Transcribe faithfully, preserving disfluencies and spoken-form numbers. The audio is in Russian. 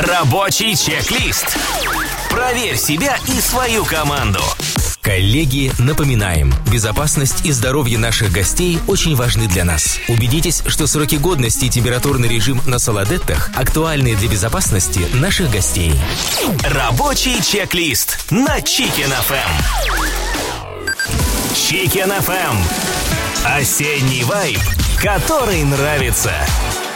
Рабочий чек-лист. Проверь себя и свою команду. Коллеги, напоминаем, безопасность и здоровье наших гостей очень важны для нас. Убедитесь, что сроки годности и температурный режим на Солодеттах актуальны для безопасности наших гостей. Рабочий чек-лист на Chicken эф эм. Chicken эф эм. Осенний вайб, который нравится.